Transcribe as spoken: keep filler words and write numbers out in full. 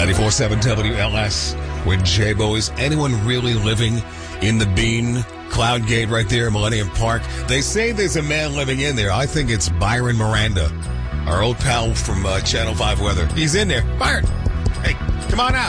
ninety-four point seven W L S with J-Bo. Is anyone really living in the Bean Cloud Gate right there in Millennium Park? They say there's a man living in there. I think it's Byron Miranda, our old pal from uh, Channel five Weather. He's in there. Byron, hey, come on out.